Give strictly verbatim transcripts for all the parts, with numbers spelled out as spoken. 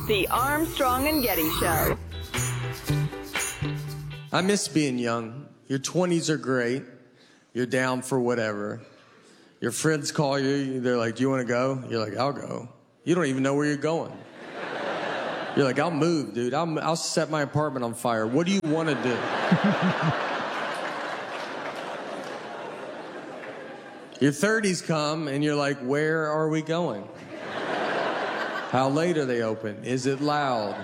The Armstrong and Getty Show. I miss being young. Your twenties are great. You're down for whatever. Your friends call you. They're like, do you want to go? You're like, I'll go. You don't even know where you're going. You're like, I'll move, dude. I'll, I'll set my apartment on fire. What do you want to do? Your thirties come, and you're like, where are we going? How late are they open? Is it loud?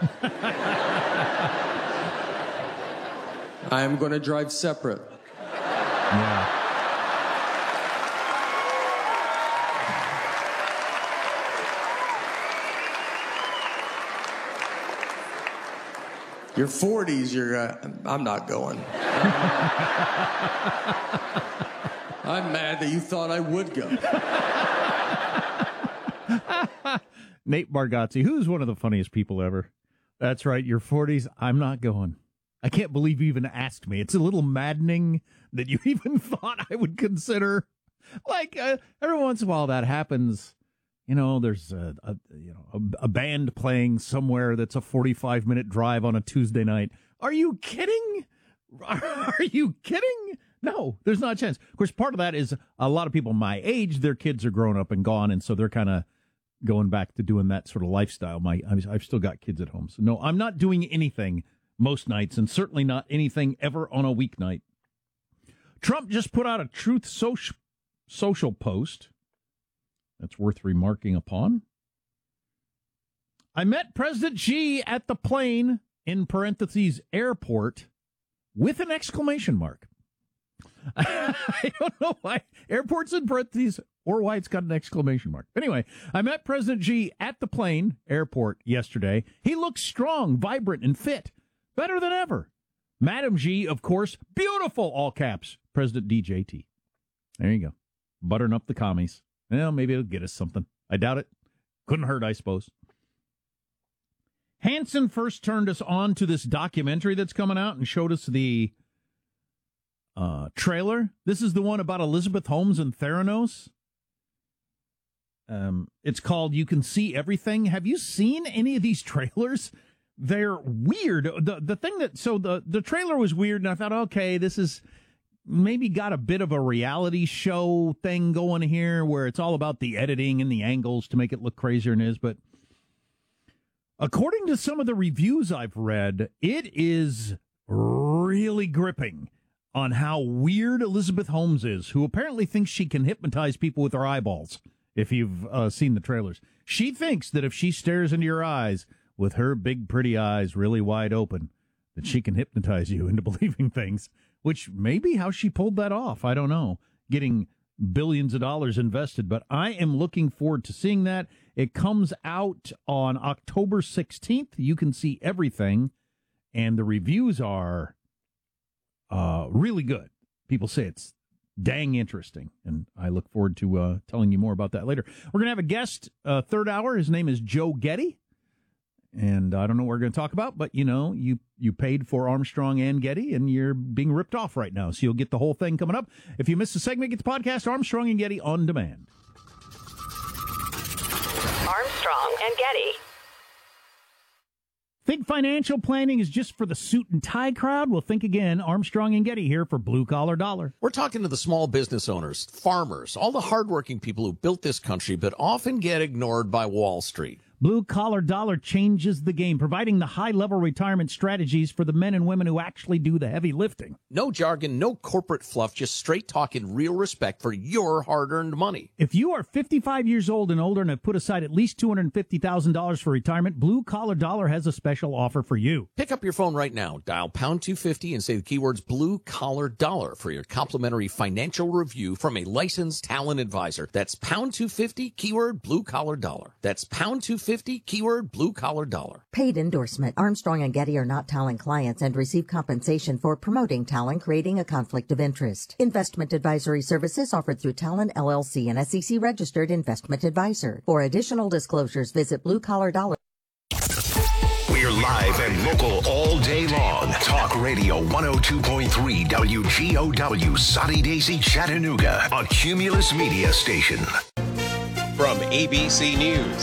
I am going to drive separate. Yeah. Your forties, you're, uh, I'm not going. I'm mad that you thought I would go. Nate Bargatze, who's one of the funniest people ever. That's right, your forties, I'm not going. I can't believe you even asked me. It's a little maddening that you even thought I would consider. Like, uh, every once in a while that happens. You know, there's a, a you know a, a band playing somewhere that's a forty-five minute drive on a Tuesday night. Are you kidding? Are you kidding? No, there's not a chance. Of course, part of that is a lot of people my age, their kids are grown up and gone, and so they're kind of going back to doing that sort of lifestyle. My, I've still got kids at home, so no, I'm not doing anything most nights, and certainly not anything ever on a weeknight. Trump just put out a Truth Social, social post that's worth remarking upon. I met President Xi at the plane, in parentheses, airport, with an exclamation mark. I don't know why airport's in parentheses or why it's got an exclamation mark. Anyway, I met President Xi at the plane, airport, yesterday. He looks strong, vibrant, and fit. Better than ever. Madam Xi, of course, beautiful, all caps, President D J T. There you go. Buttering up the commies. Well, maybe it'll get us something. I doubt it. Couldn't hurt, I suppose. Hanson first turned us on to this documentary that's coming out and showed us the uh, trailer. This is the one about Elizabeth Holmes and Theranos. Um, it's called You Can See Everything. Have you seen any of these trailers? They're weird. The the thing that, so the, the trailer was weird, and I thought, okay, this is maybe got a bit of a reality show thing going here where it's all about the editing and the angles to make it look crazier than it is. But according to some of the reviews I've read, it is really gripping on how weird Elizabeth Holmes is, who apparently thinks she can hypnotize people with her eyeballs, if you've uh, seen the trailers. She thinks that if she stares into your eyes with her big, pretty eyes really wide open, that she can hypnotize you into believing things, which may be how she pulled that off. I don't know, getting billions of dollars invested. But I am looking forward to seeing that. It comes out on October sixteenth. You Can See Everything. And the reviews are uh, really good. People say it's dang interesting. And I look forward to uh, telling you more about that later. We're going to have a guest uh, third hour. His name is Joe Getty. And I don't know what we're going to talk about, but, you know, you, you paid for Armstrong and Getty, and you're being ripped off right now. So you'll get the whole thing coming up. If you missed the segment, get the podcast, Armstrong and Getty on demand. Armstrong and Getty. Think financial planning is just for the suit and tie crowd? Well, think again. Armstrong and Getty here for Blue Collar Dollar. We're talking to the small business owners, farmers, all the hardworking people who built this country but often get ignored by Wall Street. Blue Collar Dollar changes the game, providing the high-level retirement strategies for the men and women who actually do the heavy lifting. No jargon, no corporate fluff, just straight talk and real respect for your hard-earned money. If you are fifty-five years old and older and have put aside at least two hundred fifty thousand dollars for retirement, Blue Collar Dollar has a special offer for you. Pick up your phone right now, dial pound two fifty and say the keywords Blue Collar Dollar for your complimentary financial review from a licensed talent advisor. That's pound two fifty, keyword Blue Collar Dollar. That's pound two fifty. Keyword Blue Collar Dollar. Paid endorsement. Armstrong and Getty are not Talon clients and receive compensation for promoting Talon, creating a conflict of interest. Investment advisory services offered through Talon L L C, an S E C registered investment advisor. For additional disclosures, visit Blue Collar Dollar. We're live and local all day long. Talk Radio one oh two point three W G O W, Sunny Daisy, Chattanooga, a Cumulus Media station. From A B C News,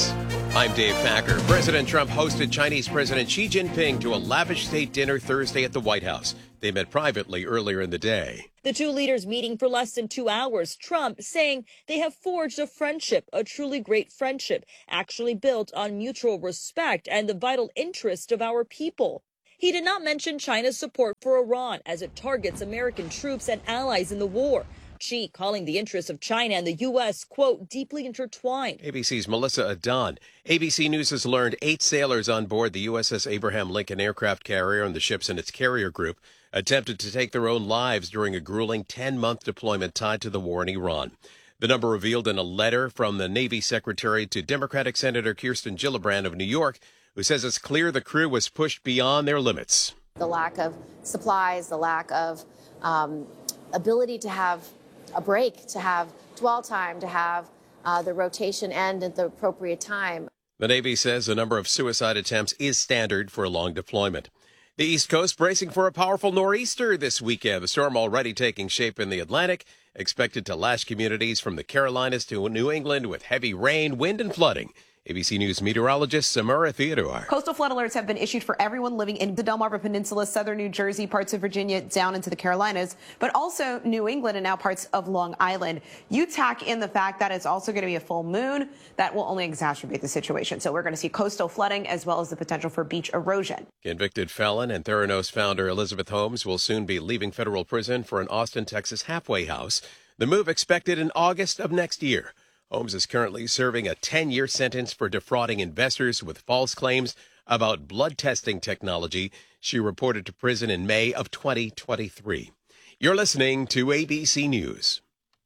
I'm Dave Packer. President Trump hosted Chinese President Xi Jinping to a lavish state dinner Thursday at the White House. They met privately earlier in the day. The two leaders meeting for less than two hours, Trump saying they have forged a friendship, a truly great friendship, actually built on mutual respect and the vital interest of our people. He did not mention China's support for Iran as it targets American troops and allies in the war. Xi calling the interests of China and the U S, quote, deeply intertwined. A B C's Melissa Adon. A B C News has learned eight sailors on board the U S S Abraham Lincoln aircraft carrier and the ships in its carrier group attempted to take their own lives during a grueling ten-month deployment tied to the war in Iran. The number revealed in a letter from the Navy Secretary to Democratic Senator Kirsten Gillibrand of New York, who says it's clear the crew was pushed beyond their limits. The lack of supplies, the lack of um, ability to have a break, to have dwell time, to have uh, the rotation end at the appropriate time. The Navy says the number of suicide attempts is standard for a long deployment. The East Coast bracing for a powerful nor'easter this weekend. The storm already taking shape in the Atlantic, expected to lash communities from the Carolinas to New England with heavy rain, wind, and flooding. A B C News meteorologist Samara Theodore. Coastal flood alerts have been issued for everyone living in the Delmarva Peninsula, southern New Jersey, parts of Virginia, down into the Carolinas, but also New England and now parts of Long Island. You tack in the fact that it's also going to be a full moon. That will only exacerbate the situation. So we're going to see coastal flooding as well as the potential for beach erosion. Convicted felon and Theranos founder Elizabeth Holmes will soon be leaving federal prison for an Austin, Texas halfway house. The move expected in August of next year. Holmes is currently serving a ten-year sentence for defrauding investors with false claims about blood testing technology. She reported to prison in May of twenty twenty-three. You're listening to A B C News.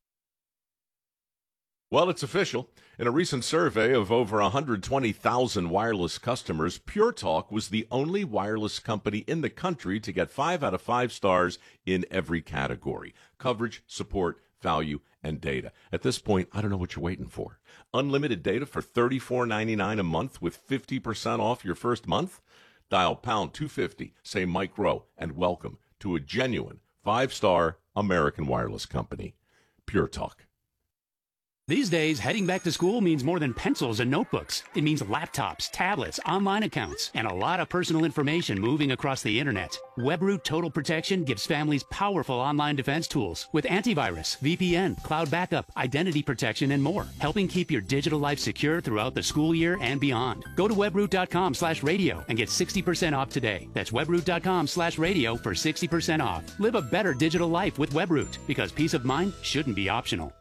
Well, it's official. In a recent survey of over one hundred twenty thousand wireless customers, Pure Talk was the only wireless company in the country to get five out of five stars in every category: coverage, support, value, and data. At this point, I don't know what you're waiting for. Unlimited data for thirty-four ninety-nine a month with fifty percent off your first month? Dial pound two fifty, say Mike Rowe, and welcome to a genuine five-star American wireless company. Pure Talk. These days, heading back to school means more than pencils and notebooks. It means laptops, tablets, online accounts, and a lot of personal information moving across the internet. WebRoot Total Protection gives families powerful online defense tools with antivirus, V P N, cloud backup, identity protection, and more, helping keep your digital life secure throughout the school year and beyond. Go to webroot.com slash radio and get sixty percent off today. That's webroot.com slash radio for sixty percent off. Live a better digital life with WebRoot, because peace of mind shouldn't be optional.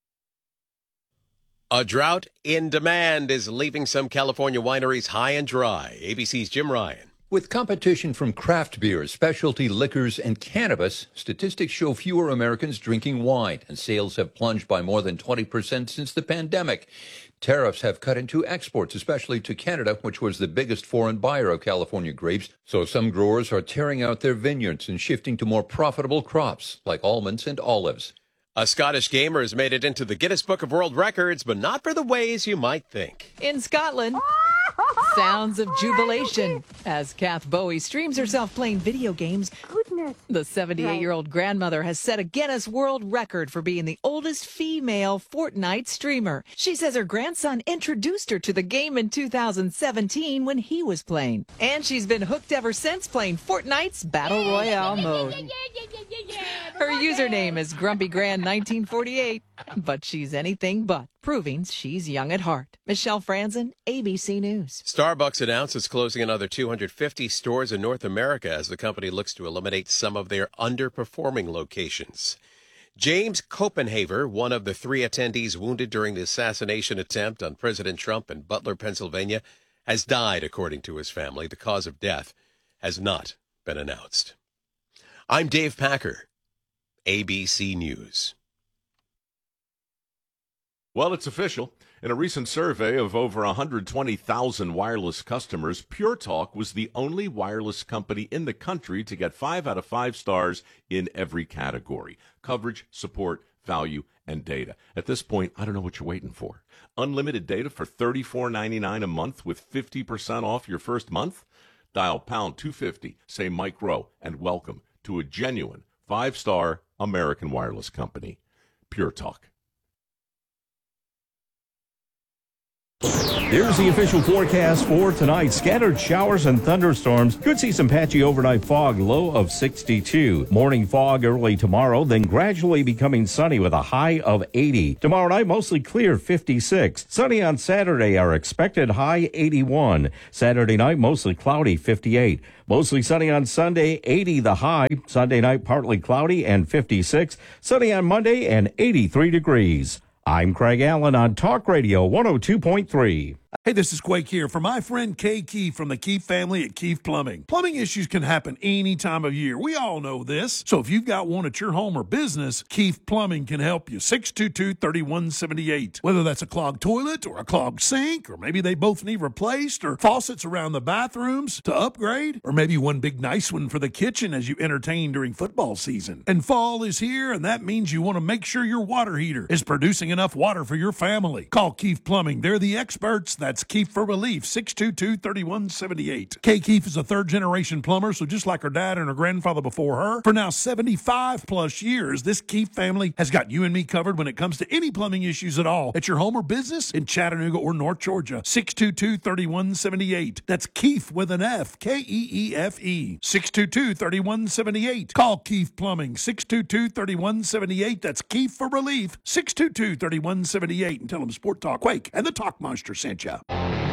A drought in demand is leaving some California wineries high and dry. A B C's Jim Ryan. With competition from craft beer, specialty liquors, and cannabis, statistics show fewer Americans drinking wine, and sales have plunged by more than twenty percent since the pandemic. Tariffs have cut into exports, especially to Canada, which was the biggest foreign buyer of California grapes. So some growers are tearing out their vineyards and shifting to more profitable crops, like almonds and olives. A Scottish gamer has made it into the Guinness Book of World Records, but not for the ways you might think. In Scotland, sounds of jubilation as Kath Bowie streams herself playing video games. Goodness. The seventy-eight-year-old grandmother has set a Guinness World Record for being the oldest female Fortnite streamer. She says her grandson introduced her to the game in two thousand seventeen when he was playing. And she's been hooked ever since, playing Fortnite's Battle Royale mode. Her username is Grumpy Grand nineteen forty-eight, but she's anything but, proving she's young at heart. Michelle Franzen, A B C News. Starbucks announced it's closing another two hundred fifty stores in North America as the company looks to eliminate some of their underperforming locations. James Copenhaver, one of the three attendees wounded during the assassination attempt on President Trump in Butler, Pennsylvania, has died, according to his family. The cause of death has not been announced. I'm Dave Packer, A B C News. Well, it's official. In a recent survey of over one hundred twenty thousand wireless customers, Pure Talk was the only wireless company in the country to get five out of five stars in every category: coverage, support, value, and data. At this point, I don't know what you're waiting for. Unlimited data for thirty-four ninety-nine a month with fifty percent off your first month? Dial pound two fifty, say Mike Rowe, and welcome to a genuine five-star American wireless company. Pure Talk. Here's the official forecast for tonight. Scattered showers and thunderstorms. Could see some patchy overnight fog, low of sixty-two. Morning fog early tomorrow, then gradually becoming sunny with a high of eighty. Tomorrow night, mostly clear, fifty-six. Sunny on Saturday, our expected high, eighty-one. Saturday night, mostly cloudy, fifty-eight. Mostly sunny on Sunday, eighty the high. Sunday night, partly cloudy and fifty-six. Sunny on Monday and eighty-three degrees. I'm Craig Allen on Talk Radio one oh two point three. Hey, this is Quake here for my friend Kay Keefe from the Keefe family at Keefe Plumbing. Plumbing issues can happen any time of year. We all know this. So if you've got one at your home or business, Keefe Plumbing can help you. six two two, three one seven eight. Whether that's a clogged toilet or a clogged sink, or maybe they both need replaced, or faucets around the bathrooms to upgrade, or maybe one big nice one for the kitchen as you entertain during football season. And fall is here, and that means you want to make sure your water heater is producing enough water for your family. Call Keefe Plumbing. They're the experts. That's Keefe for Relief, six two two, three one seven eight. Kay Keefe is a third-generation plumber, so just like her dad and her grandfather before her, for now seventy-five plus years, this Keefe family has got you and me covered when it comes to any plumbing issues at all at your home or business in Chattanooga or North Georgia. six two two, three one seven eight. That's Keefe with an F, K E E F E. six two two, three one seven eight. Call Keefe Plumbing, six two two, three one seven eight. That's Keefe for Relief, six two two, three one seven eight. And tell them Sport Talk Quake and the Talk Monster sent you.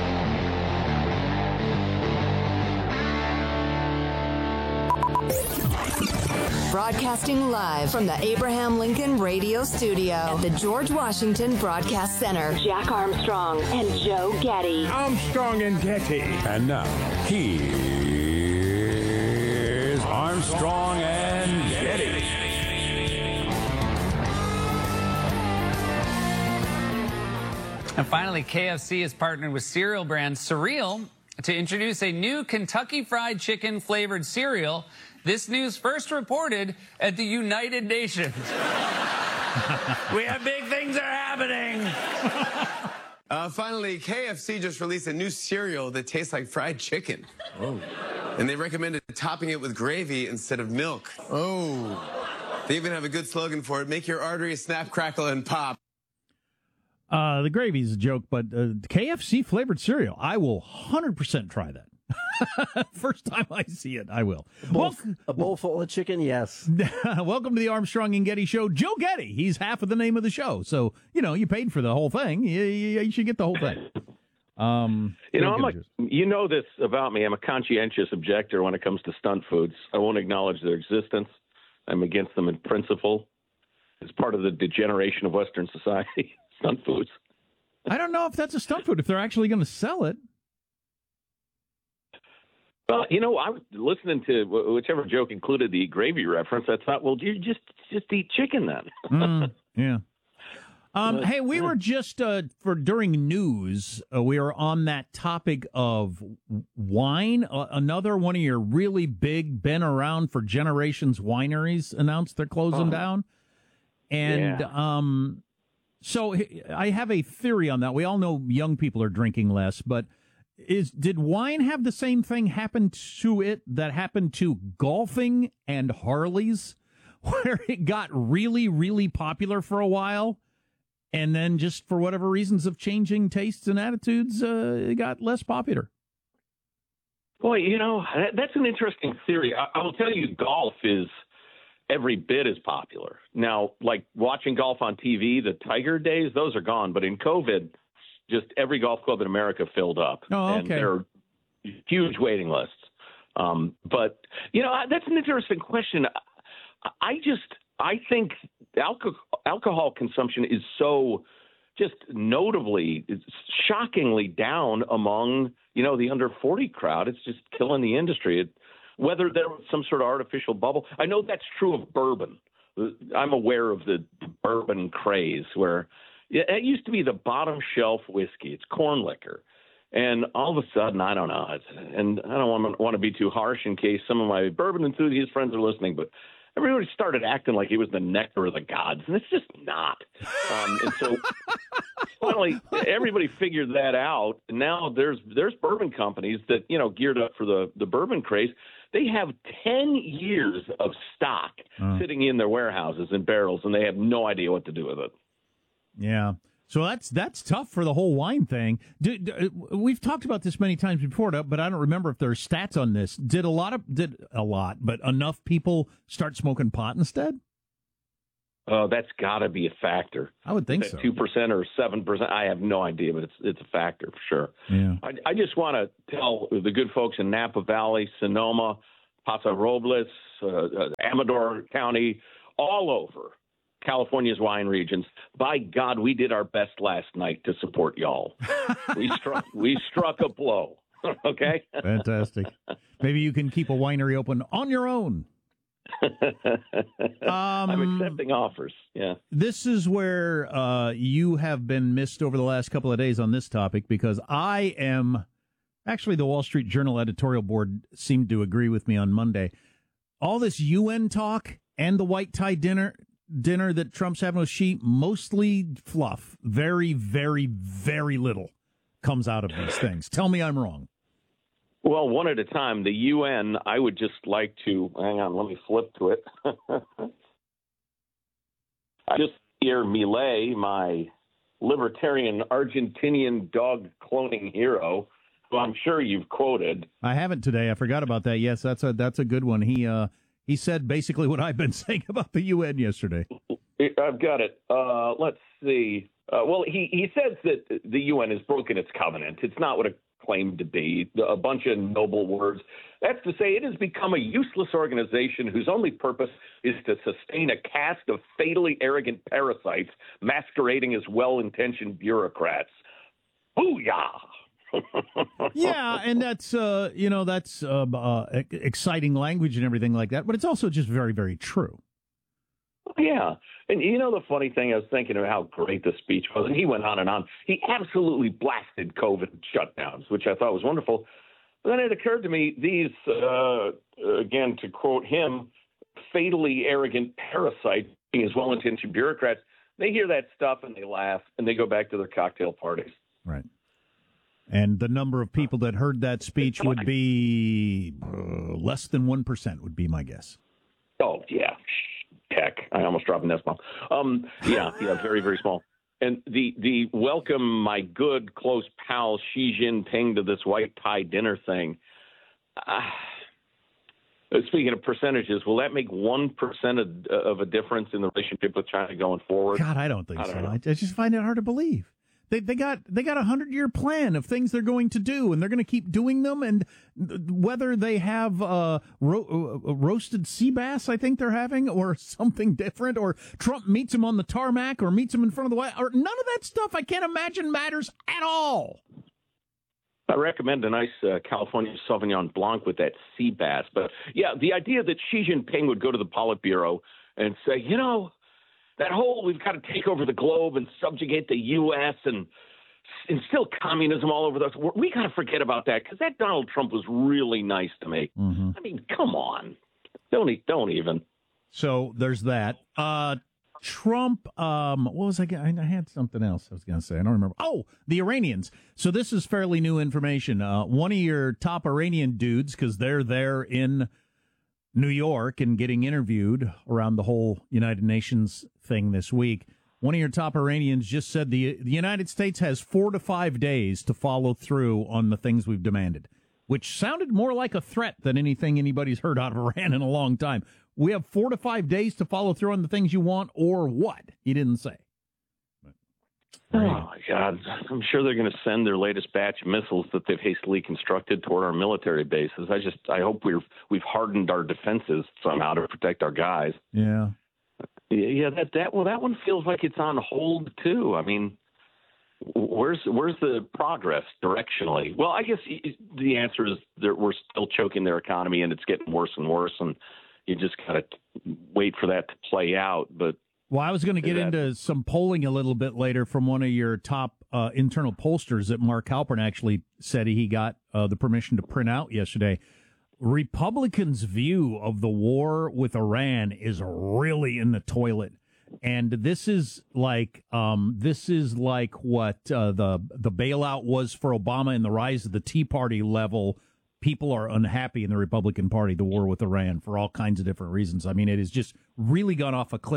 Broadcasting live from the Abraham Lincoln Radio Studio at the George Washington Broadcast Center. Jack Armstrong and Joe Getty. Armstrong and Getty. And now, here's Armstrong and Getty. And finally, K F C has partnered with cereal brand Surreal to introduce a new Kentucky Fried Chicken flavored cereal. This news first reported at the United Nations. We have big things are happening. Uh, finally, K F C just released a new cereal that tastes like fried chicken. Oh. And they recommended topping it with gravy instead of milk. Oh. They even have a good slogan for it: make your arteries snap, crackle, and pop. Uh, the gravy's a joke, but uh, K F C flavored cereal, I will one hundred percent try that. First time I see it, I will. A bowl, well, a bowl full of chicken, yes. Welcome to the Armstrong and Getty Show. Joe Getty, he's half of the name of the show. So, you know, you paid for the whole thing. You, you, you should get the whole thing. Um, you know, I'm a, you know this about me. I'm a conscientious objector when it comes to stunt foods. I won't acknowledge their existence. I'm against them in principle. It's part of the degeneration of Western society. Stunt foods. I don't know if that's a stunt food, if they're actually going to sell it. Well, you know, I was listening to whichever joke included the gravy reference. I thought, well, you just just eat chicken then. mm, yeah. Um, hey, we were just uh, for during news. Uh, we were on that topic of wine. Uh, another one of your really big, been around for generations wineries announced they're closing uh, down, and yeah. um. So I have a theory on that. We all know young people are drinking less, but is did wine have the same thing happen to it that happened to golfing and Harleys, where it got really, really popular for a while, and then just for whatever reasons of changing tastes and attitudes, uh, it got less popular? Boy, you know, that's an interesting theory. I, I will tell you, golf is every bit as popular. Now, like watching golf on T V, the Tiger days, those are gone. But in COVID, just every golf club in America filled up. Oh, okay. And there are huge waiting lists. Um, but, you know, that's an interesting question. I just, I think alcohol, alcohol consumption is so just notably, shockingly down among, you know, the under forty crowd. It's just killing the industry. It, Whether there was some sort of artificial bubble. I know that's true of bourbon. I'm aware of the bourbon craze where it used to be the bottom shelf whiskey. It's corn liquor. And all of a sudden, I don't know, it's, and I don't want to, want to be too harsh in case some of my bourbon enthusiast friends are listening, but everybody started acting like it was the nectar of the gods, and it's just not. Um, and so finally, everybody figured that out. And now there's there's bourbon companies that, you know, geared up for the, the bourbon craze. They have ten years of stock uh. sitting in their warehouses in barrels, and they have no idea what to do with it. Yeah. So that's that's tough for the whole wine thing. Do, do, we've talked about this many times before, but I don't remember if there's stats on this. Did a lot of did a lot, but enough people start smoking pot instead? Oh, that's got to be a factor. I would think that so. Two percent or seven percent. I have no idea, but it's it's a factor for sure. Yeah. I, I just want to tell the good folks in Napa Valley, Sonoma, Paso Robles, uh, uh, Amador County, all over California's wine regions. By God, we did our best last night to support y'all. we struck we struck a blow. Okay. Fantastic. Maybe you can keep a winery open on your own. um, I'm accepting offers. Yeah. This is where uh, you have been missed over the last couple of days on this topic, because I am actually the Wall Street Journal editorial board seemed to agree with me on Monday. All this U N talk and the white tie dinner dinner that Trump's having with Xi, mostly fluff. Very, very, very little comes out of these things. Tell me I'm wrong. Well, one at a time. The U N, I would just like to, hang on, let me flip to it. I just hear Milei, my libertarian Argentinian dog cloning hero, who I'm sure you've quoted. I haven't today. I forgot about that. Yes, that's a that's a good one. He uh, he said basically what I've been saying about the U N yesterday. I've got it. Uh, let's see. Uh, well, he, he says that the U N has broken its covenant. It's not what it claimed to be, a bunch of noble words. That's to say it has become a useless organization whose only purpose is to sustain a caste of fatally arrogant parasites masquerading as well-intentioned bureaucrats. Booyah! Yeah, and that's, uh, you know, that's uh, uh, exciting language and everything like that, but it's also just very, very true. Yeah. And you know, the funny thing, I was thinking of how great the speech was, and he went on and on. He absolutely blasted COVID shutdowns, which I thought was wonderful. But then it occurred to me, these, uh, again, to quote him, fatally arrogant parasites, being as well-intentioned bureaucrats, they hear that stuff and they laugh and they go back to their cocktail parties. Right. And the number of people that heard that speech would be uh, less than one percent would be my guess. Oh, yeah. Heck, I almost dropped an S-bomb. Um, yeah, yeah, very, very small. And the, the welcome my good close pal Xi Jinping to this white tie dinner thing. Uh, speaking of percentages, will that make one percent of, of a difference in the relationship with China going forward? God, I don't think I don't so. know. I, I just find it hard to believe. They they got they got a hundred year plan of things they're going to do, and they're going to keep doing them. And whether they have uh, ro- uh, roasted sea bass, I think they're having, or something different, or Trump meets him on the tarmac, or meets him in front of the White, or none of that stuff. I can't imagine matters at all. I recommend a nice uh, California Sauvignon Blanc with that sea bass. But yeah, the idea that Xi Jinping would go to the Politburo and say, you know, that whole we've got to take over the globe and subjugate the U S and instill communism all over us. We got to forget about that, because that Donald Trump was really nice to me. Mm-hmm. I mean, come on. Don't, don't even. So there's that. Uh, Trump, um, what was I, I had something else I was going to say. I don't remember. Oh, the Iranians. So this is fairly new information. Uh, one of your top Iranian dudes, because they're there in New York and getting interviewed around the whole United Nations thing this week. One of your top Iranians just said the the United States has four to five days to follow through on the things we've demanded, which sounded more like a threat than anything anybody's heard out of Iran in a long time. We have four to five days to follow through on the things you want, or what? He didn't say. Oh, my God. I'm sure they're going to send their latest batch of missiles that they've hastily constructed toward our military bases. I just, I hope we're, we've hardened our defenses somehow to protect our guys. Yeah. Yeah, that, that, well, that one feels like it's on hold, too. I mean, where's, where's the progress directionally? Well, I guess the answer is that we're still choking their economy and it's getting worse and worse. And you just got to wait for that to play out. But, Well, I was going to get into some polling a little bit later from one of your top uh, internal pollsters that Mark Halpern actually said he got uh, the permission to print out yesterday. Republicans' view of the war with Iran is really in the toilet. And this is like um, this is like what uh, the the bailout was for Obama and the rise of the Tea Party level. People are unhappy in the Republican Party, the war with Iran, for all kinds of different reasons. I mean, it has just really gone off a cliff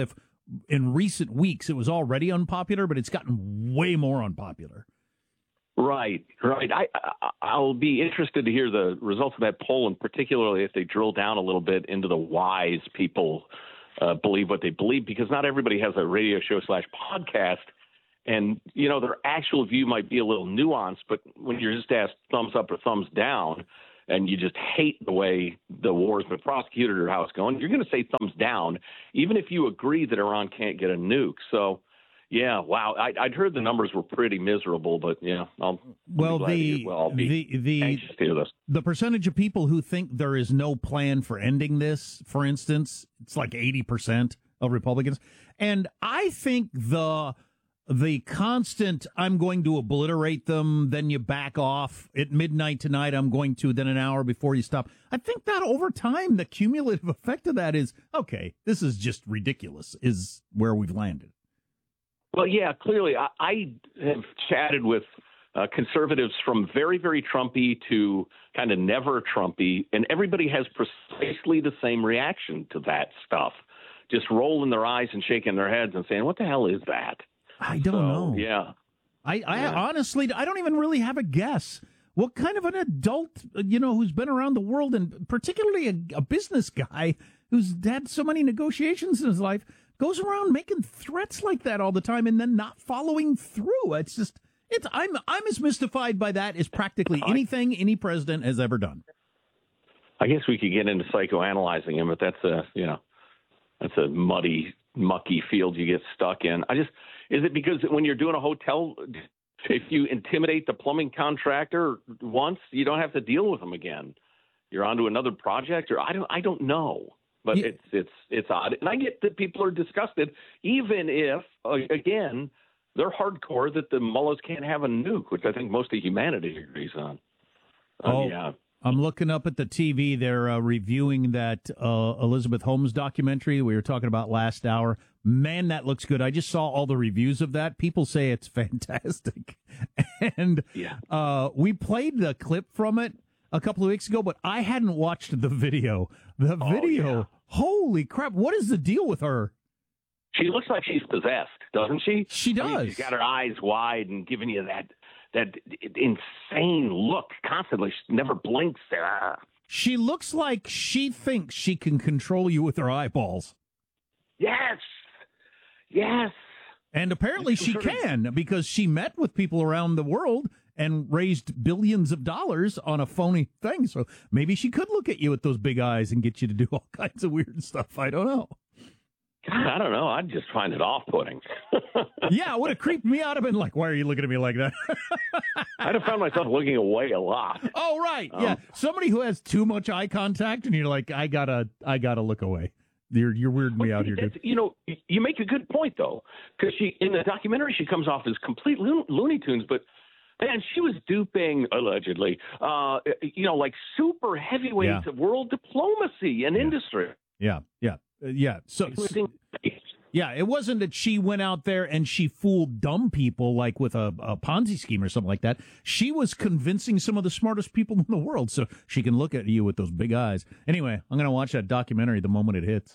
in recent weeks it was already unpopular, but it's gotten way more unpopular. Right, right. I, I I'll be interested to hear the results of that poll, and particularly if they drill down a little bit into the whys people uh, believe what they believe, because not everybody has a radio show slash podcast, and you know their actual view might be a little nuanced. But when you're just asked thumbs up or thumbs down, and you just hate the way the war's been prosecuted or how it's going, you're going to say thumbs down, even if you agree that Iran can't get a nuke. So. Yeah, wow. I, I'd heard the numbers were pretty miserable, but yeah, I'll, well, I'll the be, well, I'll be the the anxious to hear this. The percentage of people who think there is no plan for ending this, for instance, it's like eighty percent of Republicans, and I think the the constant "I'm going to obliterate them," then you back off at midnight tonight. I'm going to, then an hour before you stop. I think that over time, the cumulative effect of that is okay. This is just ridiculous. Is where we've landed. Well, yeah, clearly. I, I have chatted with uh, conservatives from very, very Trumpy to kind of never Trumpy, and everybody has precisely the same reaction to that stuff. Just rolling their eyes and shaking their heads and saying, what the hell is that? I don't so, know. Yeah. I, I yeah. honestly, I don't even really have a guess. What kind of an adult, you know, who's been around the world, and particularly a, a business guy who's had so many negotiations in his life, goes around making threats like that all the time and then not following through? It's just, it's I'm I'm as mystified by that as practically anything any president has ever done. I guess we could get into psychoanalyzing him, but that's a you know that's a muddy, mucky field you get stuck in. I just is it because when you're doing a hotel, if you intimidate the plumbing contractor once, you don't have to deal with them again. You're on to another project, or I don't I don't know. But yeah. it's it's it's odd, and I get that people are disgusted, even if uh, again they're hardcore that the mullahs can't have a nuke, which I think most of humanity agrees on. Um, oh, yeah. I'm looking up at the T V. They're uh, reviewing that uh, Elizabeth Holmes documentary we were talking about last hour. Man, that looks good. I just saw all the reviews of that. People say it's fantastic, and yeah. uh, we played the clip from it a couple of weeks ago, but I hadn't watched the video. The oh, video, yeah. Holy crap, what is the deal with her? She looks like she's possessed, doesn't she? She does. I mean, she's got her eyes wide and giving you that that insane look constantly. She never blinks. Ah. She looks like she thinks she can control you with her eyeballs. Yes. Yes. And apparently she can, because she met with people around the world and raised billions of dollars on a phony thing. So maybe she could look at you with those big eyes and get you to do all kinds of weird stuff. I don't know. God, I don't know. I'd just find it off-putting. Yeah, it would have creeped me out. I've been like, why are you looking at me like that? I'd have found myself looking away a lot. Oh, right. Um, yeah. Somebody who has too much eye contact and you're like, I gotta, I gotta look away. You're, you're weirding me out here, dude. You know, you make a good point, though, because she, in the documentary, she comes off as complete lo- Looney Tunes, but man, she was duping, allegedly, uh, you know, like super heavyweights Yeah. of world diplomacy and Yeah. industry. Yeah, yeah, uh, yeah. So, so, yeah, it wasn't that she went out there and she fooled dumb people like with a, a Ponzi scheme or something like that. She was convincing some of the smartest people in the world, so she can look at you with those big eyes. Anyway, I'm going to watch that documentary the moment it hits.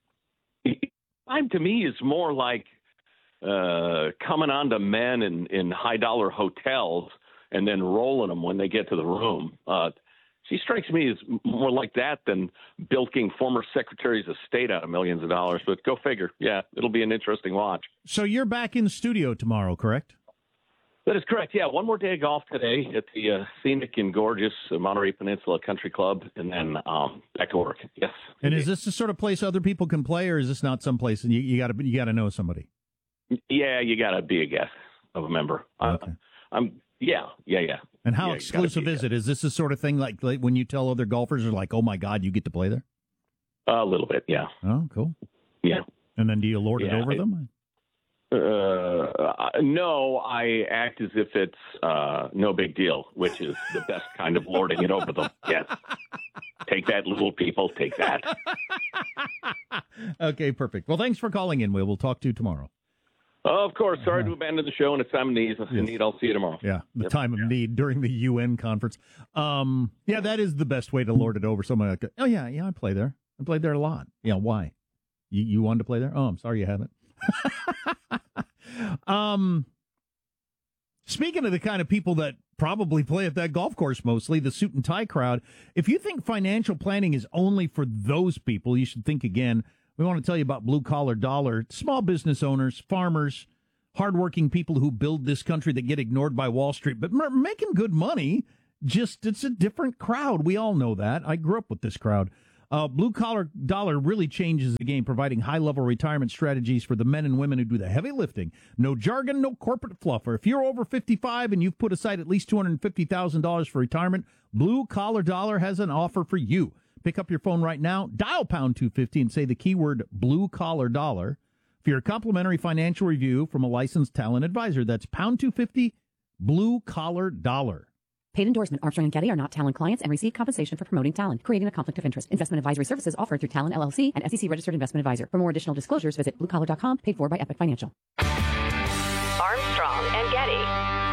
Time to me is more like uh, coming on to men in, in high dollar hotels and then rolling them when they get to the room. Uh, she strikes me as more like that than bilking former secretaries of state out of millions of dollars. But go figure. Yeah, it'll be an interesting watch. So you're back in the studio tomorrow, correct? That is correct. Yeah, one more day of golf today at the uh, scenic and gorgeous Monterey Peninsula Country Club, and then um, back to work. Yes. And is this the sort of place other people can play, or is this not some place and you, you got to you got to know somebody? Yeah, you got to be a guest of a member. Okay. Uh, I'm. Yeah, yeah, yeah. And how yeah, exclusive is it? Is this the sort of thing like, like when you tell other golfers are like, "Oh my God, you get to play there"? A little bit, yeah. Oh, cool. Yeah. And then do you lord yeah, it over I, them? Uh, no, I act as if it's uh, no big deal, which is the best kind of lording it over them. Yes. Take that, little people. Take that. Okay, perfect. Well, thanks for calling in. We will talk to you tomorrow. Oh, of course. Sorry to abandon the show, and it's time of need. Yes. need. I'll see you tomorrow. Yeah, the yep. time of yeah. need during the U N conference. Um, yeah, that is the best way to lord it over somebody like that. Oh, yeah, yeah, I play there. I played there a lot. Yeah, why? You, you wanted to play there? Oh, I'm sorry you haven't. um, speaking of the kind of people that probably play at that golf course mostly, the suit and tie crowd, if you think financial planning is only for those people, you should think again. We want to tell you about Blue Collar Dollar, small business owners, farmers, hardworking people who build this country that get ignored by Wall Street, but m- making good money. Just, it's a different crowd. We all know that. I grew up with this crowd. Uh, Blue Collar Dollar really changes the game, providing high-level retirement strategies for the men and women who do the heavy lifting. No jargon, no corporate fluff. Or if you're over fifty-five and you've put aside at least two hundred fifty thousand dollars for retirement, Blue Collar Dollar has an offer for you. Pick up your phone right now, dial pound two fifty and say the keyword Blue Collar Dollar for your complimentary financial review from a licensed talent advisor. That's pound two fifty, Blue Collar Dollar. Paid endorsement. Armstrong and Getty are not Talent clients and receive compensation for promoting Talent, creating a conflict of interest. Investment advisory services offered through Talent L L C and S E C registered investment advisor. For more additional disclosures, visit blue collar dot com. Paid for by Epic Financial. Armstrong and Getty.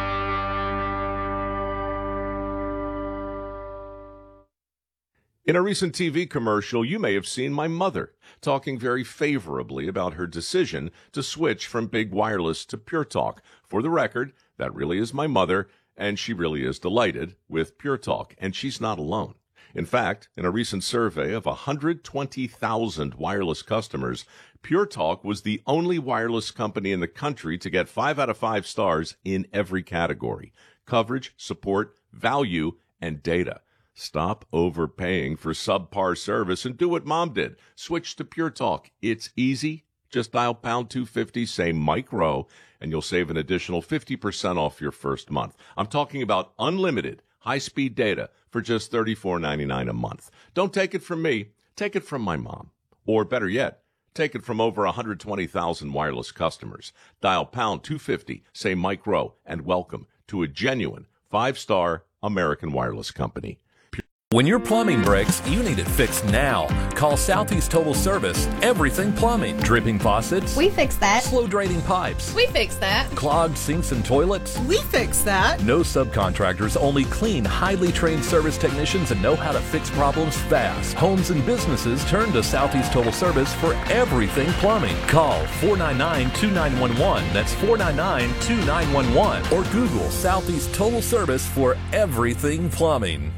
In a recent T V commercial, you may have seen my mother talking very favorably about her decision to switch from big wireless to Pure Talk. For the record, that really is my mother, and she really is delighted with Pure Talk, and she's not alone. In fact, in a recent survey of one hundred twenty thousand wireless customers, Pure Talk was the only wireless company in the country to get five out of five stars in every category: coverage, support, value, and data. Stop overpaying for subpar service and do what Mom did. Switch to Pure Talk. It's easy. Just dial pound two fifty, say Mike Rowe, and you'll save an additional fifty percent off your first month. I'm talking about unlimited high-speed data for just thirty-four ninety-nine a month. Don't take it from me. Take it from my mom. Or better yet, take it from over one hundred twenty thousand wireless customers. Dial pound two fifty, say Mike Rowe, and welcome to a genuine five-star American wireless company. When your plumbing breaks, you need it fixed now. Call Southeast Total Service. Everything plumbing. Dripping faucets. We fix that. Slow draining pipes. We fix that. Clogged sinks and toilets. We fix that. No subcontractors, only clean, highly trained service technicians that know how to fix problems fast. Homes and businesses turn to Southeast Total Service for everything plumbing. Call four nine nine, two nine one one. That's four nine nine, two nine one one. Or Google Southeast Total Service for everything plumbing.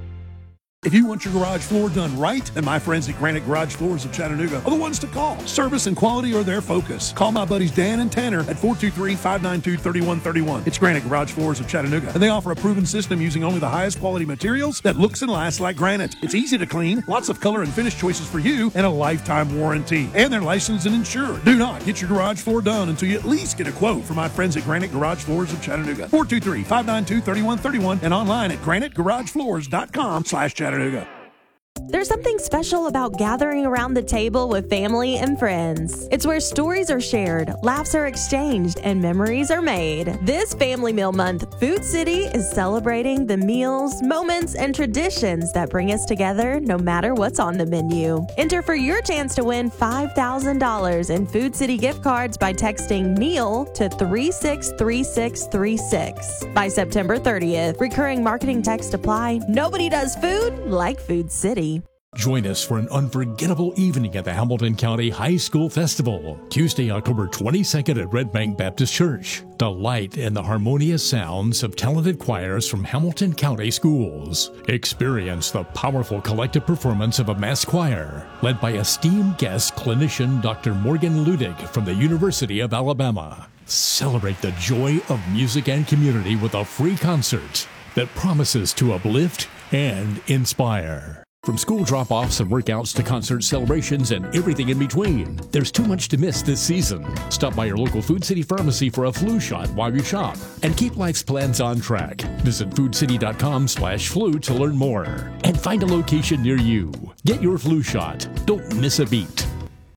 If you want your garage floor done right, then my friends at Granite Garage Floors of Chattanooga are the ones to call. Service and quality are their focus. Call my buddies Dan and Tanner at four two three, five nine two, three one three one. It's Granite Garage Floors of Chattanooga, and they offer a proven system using only the highest quality materials that looks and lasts like granite. It's easy to clean, lots of color and finish choices for you, and a lifetime warranty. And they're licensed and insured. Do not get your garage floor done until you at least get a quote from my friends at Granite Garage Floors of Chattanooga. four two three, five nine two, three one three one and online at granite garage floors dot com slash Chattanooga. There's something special about gathering around the table with family and friends. It's where stories are shared, laughs are exchanged, and memories are made. This Family Meal Month, Food City is celebrating the meals, moments, and traditions that bring us together no matter what's on the menu. Enter for your chance to win five thousand dollars in Food City gift cards by texting meal to three six three six three six. By September thirtieth, recurring marketing text apply. Nobody does food like Food City. Join us for an unforgettable evening at the Hamilton County High School Festival, Tuesday, October twenty-second at Red Bank Baptist Church. Delight in the harmonious sounds of talented choirs from Hamilton County schools. Experience the powerful collective performance of a mass choir, led by esteemed guest clinician Doctor Morgan Ludig from the University of Alabama. Celebrate the joy of music and community with a free concert that promises to uplift and inspire. From school drop-offs and workouts to concert celebrations and everything in between, there's too much to miss this season. Stop by your local Food City pharmacy for a flu shot while you shop and keep life's plans on track. Visit foodcity.com slash flu to learn more and find a location near you. Get your flu shot. Don't miss a beat.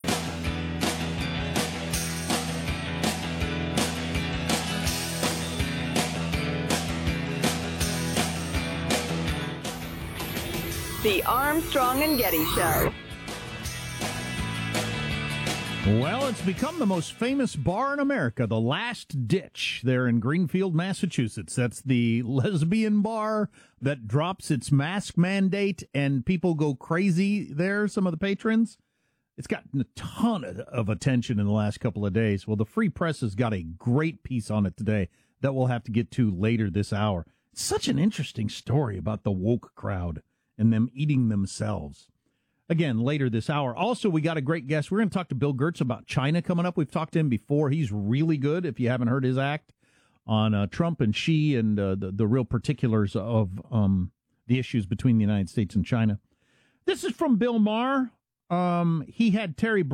The Armstrong and Getty Show. Well, it's become the most famous bar in America, The Last Ditch, there in Greenfield, Massachusetts. That's the lesbian bar that drops its mask mandate, and people go crazy there, some of the patrons. It's gotten a ton of, of attention in the last couple of days. Well, the Free Press has got a great piece on it today that we'll have to get to later this hour. It's such an interesting story about the woke crowd and them eating themselves. Again, later this hour. Also, we got a great guest. We're going to talk to Bill Gertz about China coming up. We've talked to him before. He's really good, if you haven't heard his act, on uh, Trump and Xi and uh, the, the real particulars of um, the issues between the United States and China. This is from Bill Maher. Um, he had Terry